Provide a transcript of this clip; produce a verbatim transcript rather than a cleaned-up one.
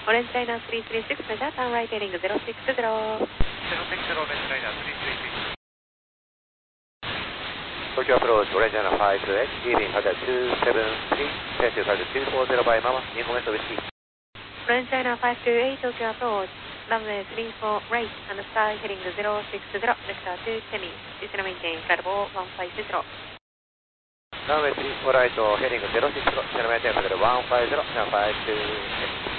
Orange China three three six, measure turn right heading zero six zero. zero six zero, Orange China three three six. Tokyo approach, Orange China five two eight, leaving Hotel two seven three, taxi Hotel two four zero by Mama, New Comesto Whiskey. Orange China five two eight, Tokyo approach, runway three four right, and sky heading zero six zero, vector two semi, please maintain flight level one five zero. Runway three four right, heading zero six zero, maintain flight level one five zero, five two eight.